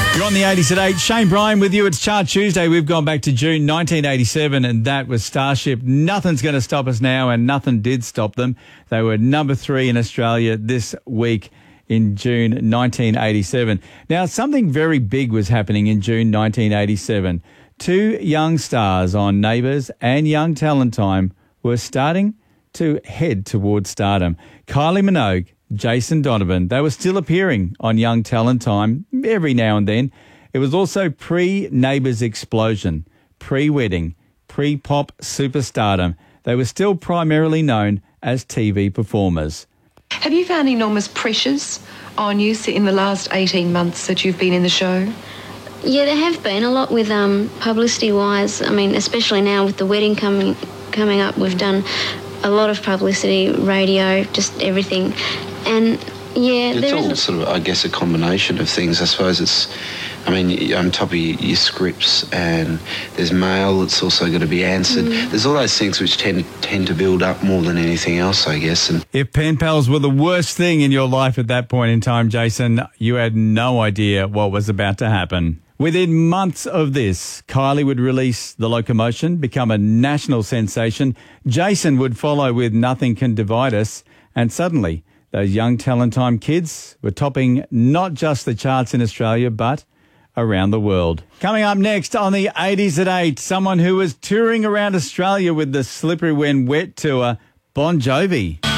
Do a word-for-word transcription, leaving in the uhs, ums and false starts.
You're on the eighties at eight. Shane Bryan with you. It's Chart Tuesday. We've gone back to June nineteen eighty-seven, and that was Starship. Nothing's going to stop us now, and nothing did stop them. They were number three in Australia this week in June nineteen eighty-seven. Now, something very big was happening in June nineteen eighty-seven. Two young stars on Neighbours and Young Talent Time were starting to head towards stardom. Kylie Minogue, Jason Donovan, they were still appearing on Young Talent Time every now and then. It was also pre-Neighbours explosion, pre-wedding, pre-pop superstardom. They were still primarily known as T V performers. Have you found enormous pressures on you in the last eighteen months that you've been in the show? Yeah, there have been a lot with um, publicity-wise. I mean, especially now with the wedding coming coming up, we've done a lot of publicity, radio, just everything. And, yeah... It's all sort of, I guess, a combination of things. I suppose it's, I mean, on top of your, your scripts, and there's mail that's also got to be answered. Mm. There's all those things which tend, tend to build up more than anything else, I guess. And if pen pals were the worst thing in your life at that point in time, Jason, you had no idea what was about to happen. Within months of this, Kylie would release The Locomotion, become a national sensation. Jason would follow with Nothing Can Divide Us. And suddenly, those Young Talent Time kids were topping not just the charts in Australia, but around the world. Coming up next on the eighties at eight, someone who was touring around Australia with the Slippery When Wet tour, Bon Jovi.